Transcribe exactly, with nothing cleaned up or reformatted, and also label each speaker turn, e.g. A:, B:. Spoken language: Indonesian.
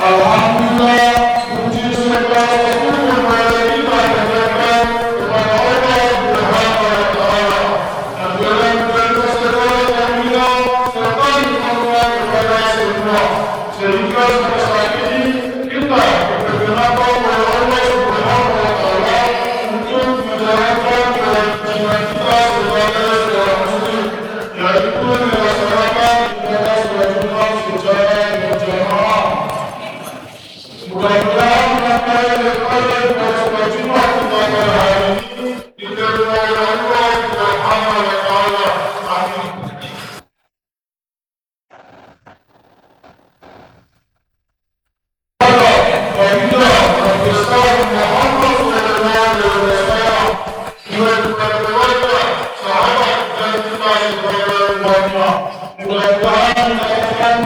A: Alhamdulillah, puji serta syukur kepada kita panjatkan kepada Allah Subhanahu wa Ta'ala. Ajaran dan kesadaran yang mulia serta dukungan kepada semua, sehingga sampai saat ini kita diperkenalkan oleh Allah Subhanahu wa Ta'ala untuk menjalankan kewajiban kita sebagai seorang muslim, yaitu melaksanakan ibadah sholat Jumat secara berjamaah. Mudah-mudahan apa yang